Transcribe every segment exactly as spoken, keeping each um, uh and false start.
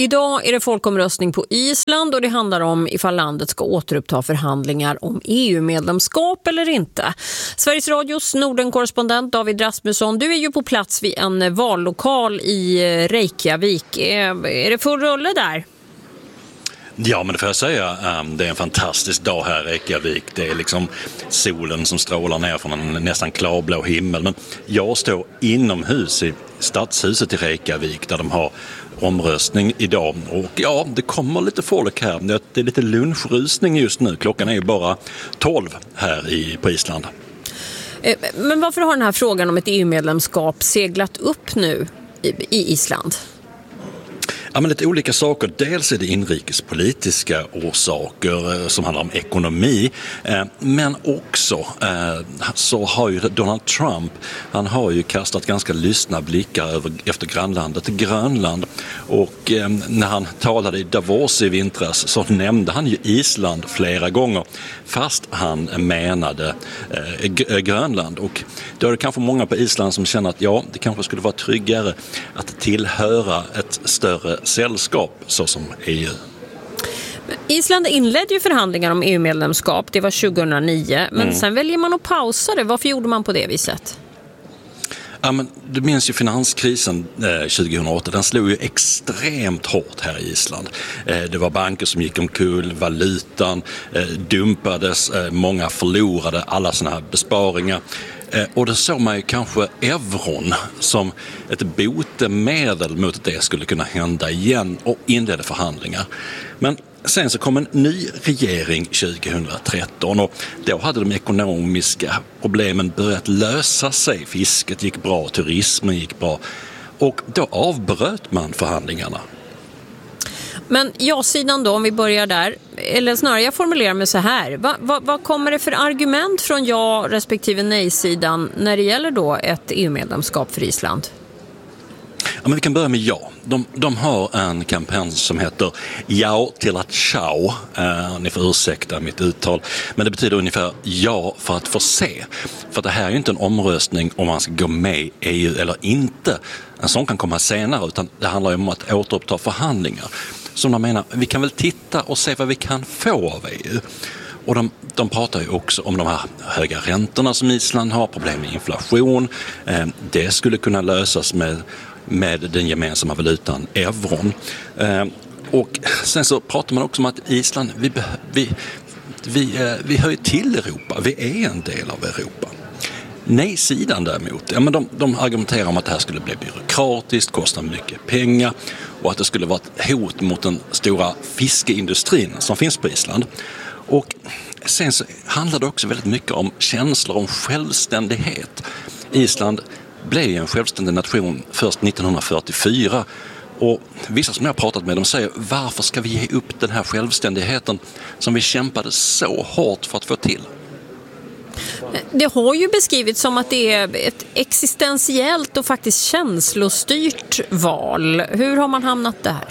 Idag är det folkomröstning på Island och det handlar om ifall landet ska återuppta förhandlingar om E U-medlemskap eller inte. Sveriges Radios Norden-korrespondent David Rasmusson, du är ju på plats vid en vallokal i Reykjavik. Är det full rulle där? Ja, men det får jag säga. Det är en fantastisk dag här i Reykjavik. Det är liksom solen som strålar ner från en nästan klarblå himmel. Men jag står inomhus i stadshuset i Reykjavik där de har omröstning idag. Och ja, det kommer lite folk här. Det är lite lunchrusning just nu. Klockan är ju bara tolv här i, på Island. Men varför har den här frågan om ett E U-medlemskap seglat upp nu i, i Island? Ja, men lite olika saker. Dels är det inrikespolitiska orsaker som handlar om ekonomi. Men också så har ju Donald Trump, han har ju kastat ganska lystna blickar över, efter grannlandet Grönland. Och när han talade i Davos i vintras så nämnde han ju Island flera gånger. Fast han menade Grönland. Och då är det kanske många på Island som känner att ja, det kanske skulle vara tryggare att tillhöra ett större sällskap såsom E U. Island inledde ju förhandlingar om E U-medlemskap, det var tjugohundranio, men mm. sen väljer man att pausa det. Varför gjorde man på det viset? Ja, men du minns ju finanskrisen eh, tjugohundraåtta, den slog ju extremt hårt här i Island. Eh, det var banker som gick omkull, valutan eh, dumpades, eh, många förlorade alla såna här besparingar. Eh, och det såg man ju kanske euron som ett botemedel mot att det skulle kunna hända igen och inledde förhandlingar. Men sen så kom en ny regering tjugohundratretton och då hade de ekonomiska problemen börjat lösa sig. Fisket gick bra, turismen gick bra och då avbröt man förhandlingarna. Men ja-sidan då, om vi börjar där, eller snarare jag formulerar mig så här. Va, va, vad kommer det för argument från ja respektive nej-sidan när det gäller då ett E U-medlemskap för Island? Ja, men vi kan börja med ja. De, de har en kampanj som heter ja till att ciao. Uh, ni får ursäkta mitt uttal. Men det betyder ungefär ja för att få se. För det här är ju inte en omröstning om man ska gå med i E U eller inte. En sån kan komma senare, utan det handlar ju om att återuppta förhandlingar. Som de menar, vi kan väl titta och se vad vi kan få av E U. Och de, de pratar ju också om de här höga räntorna som Island har, problem med inflation. Uh, det skulle kunna lösas med med den gemensamma valutan euron. Eh, och sen så pratar man också om att Island, vi, vi, vi, eh, vi hör till Europa, vi är en del av Europa. Nej-sidan däremot, ja, men de, de argumenterar om att det här skulle bli byråkratiskt, kosta mycket pengar och att det skulle vara ett hot mot den stora fiskeindustrin som finns på Island. Och sen så handlar det också väldigt mycket om känslor om självständighet. Island blev en självständig nation först nittonhundrafyrtiofyra och vissa som jag har pratat med, de säger varför ska vi ge upp den här självständigheten som vi kämpade så hårt för att få till? Det har ju beskrivits som att det är ett existentiellt och faktiskt känslostyrt val. Hur har man hamnat där?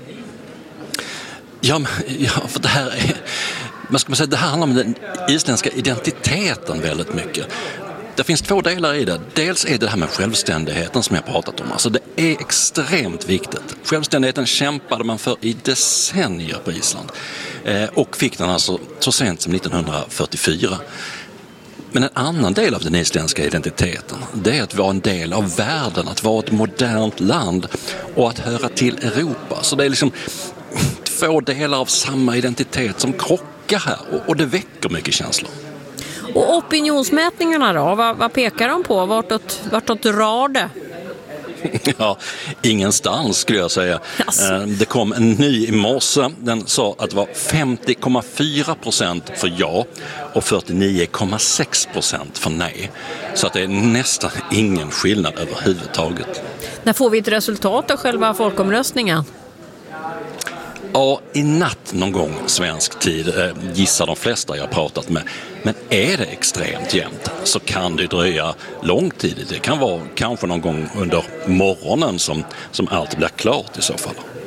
Ja, ja för det här är, vad ska man säga, det här handlar om den isländska identiteten väldigt mycket. Det finns två delar i det. Dels är det här med självständigheten som jag pratat om. Alltså det är extremt viktigt. Självständigheten kämpade man för i decennier på Island. Eh, och fick den alltså så sent som nittonhundrafyrtiofyra. Men en annan del av den isländska identiteten, det är att vara en del av världen, att vara ett modernt land och att höra till Europa. Så det är liksom två delar av samma identitet som krockar här och, och det väcker mycket känslor. Och opinionsmätningarna då, vad, vad pekar de på? Vartåt, vartåt drar det? Ja, ingenstans skulle jag säga. Alltså. Det kom en ny i morse. Den sa att det var femtio komma fyra procent för ja och fyrtionio komma sex procent för nej. Så att det är nästan ingen skillnad överhuvudtaget. När får vi ett resultat av själva folkomröstningen? Ja, i natt någon gång svensk tid eh, gissar de flesta jag har pratat med. Men är det extremt jämnt så kan det dröja lång tid. Det kan vara kanske någon gång under morgonen som, som allt blir klart i så fall.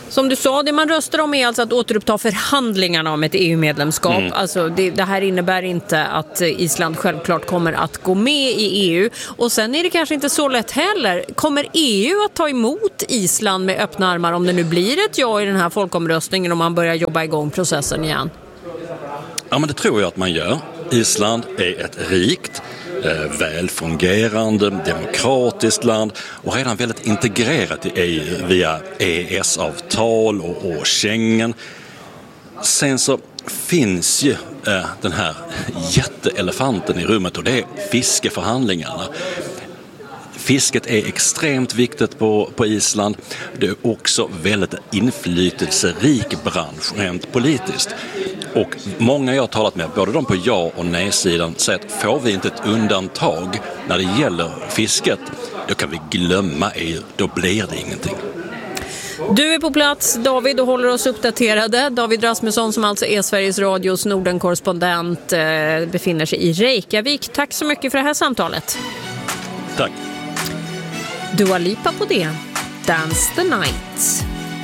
Som du sa, det man röstar om är alltså att återuppta förhandlingarna om ett E U-medlemskap. Mm. Alltså det, det här innebär inte att Island självklart kommer att gå med i E U. Och sen är det kanske inte så lätt heller. Kommer E U att ta emot Island med öppna armar om det nu blir ett ja i den här folkomröstningen och man börjar jobba igång processen igen? Ja, men det tror jag att man gör. Island är ett rikt, eh, välfungerande, demokratiskt land och redan väldigt integrerat i E U via E E S-avtal och, och Schengen. Sen så finns ju eh, den här jätteelefanten i rummet och det är fiskeförhandlingarna. Fisket är extremt viktigt på, på Island. Det är också väldigt inflytelserik bransch rent politiskt. Och många jag har talat med, både de på ja- och nej-sidan, säger att får vi inte ett undantag när det gäller fisket, då kan vi glömma E U. Då blir det ingenting. Du är på plats, David, och håller oss uppdaterade. David Rasmusson, som alltså är Sveriges Radios Nordenkorrespondent, befinner sig i Reykjavik. Tack så mycket för det här samtalet. Tack. Dua Lipa på det. Dance the Night.